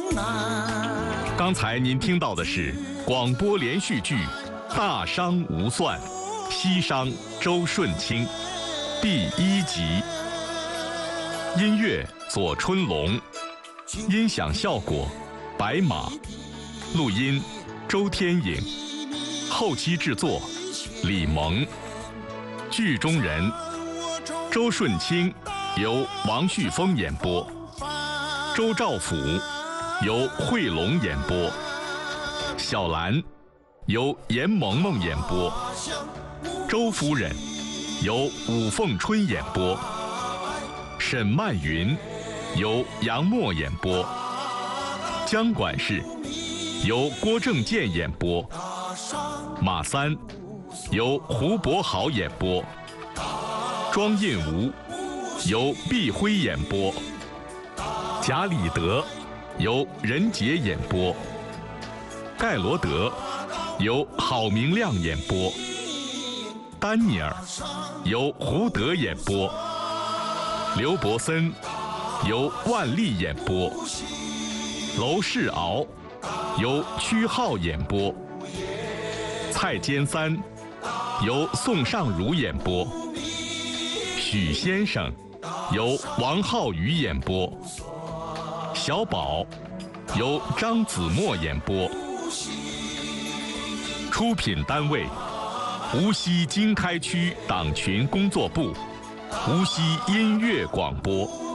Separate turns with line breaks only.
刚才您听到的是广播连续剧《大商无算》，西商周舜钦第1集。音乐左春龙，音响效果白马，录音周天颖，后期制作李萌。剧中人周舜钦由王旭峰演播，周兆甫由惠龙演播，小兰由严萌萌演播，周夫人由武凤春演播，沈曼云由杨默演播，江管事由郭正健演播，马三由胡博豪演播，庄印吾由毕辉演播，贾里德由任杰演播，盖罗德由郝明亮演播，丹尼尔由胡德演播，刘伯森由万历演播，娄世敖由屈浩演播，蔡坚三由宋尚儒演播，许先生由王浩宇演播，小宝由张子墨演播。出品单位：无锡经开区党群工作部，无锡音乐广播。